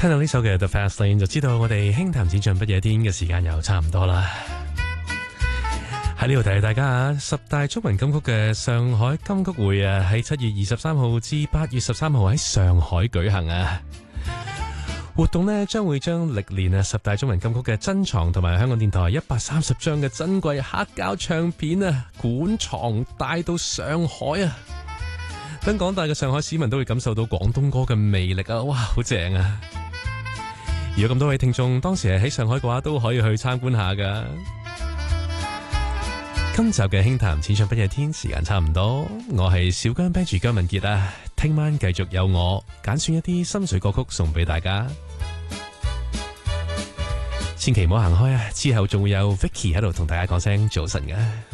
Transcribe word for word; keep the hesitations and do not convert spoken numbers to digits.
聽到呢首嘅 The Fast Lane 就知道我哋輕談淺唱不夜天嘅時間又差唔多啦。喺呢度提提大家啊，十大中文金曲嘅上海金曲會啊，喺七月二十三號至八月十三號喺上海舉行啊。活動呢將會將歷年啊十大中文金曲嘅珍藏同埋香港電台一百三十張嘅珍貴黑膠唱片啊館藏帶到上海啊，等廣大嘅上海市民都會感受到廣東歌嘅魅力啊！哇，好正啊！如果咁多位聽眾當時係喺上海嘅話，都可以去參觀下噶。今集嘅輕談淺唱不夜天時間差唔多，我係小姜 Benji 姜文傑啊，聽晚繼續有我揀選一啲心水歌曲送俾大家，千祈唔好行開啊！之後仲會有 Vicky 喺度同大家講聲早晨嘅。